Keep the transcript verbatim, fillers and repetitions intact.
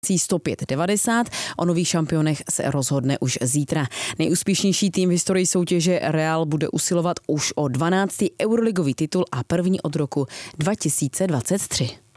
sto pět devadesát. O nových šampionech se rozhodne už zítra. Nejúspěšnější tým v historii soutěže Real bude usilovat už o dvanáctý euroligový titul a první od roku dva tisíce dvacet tři.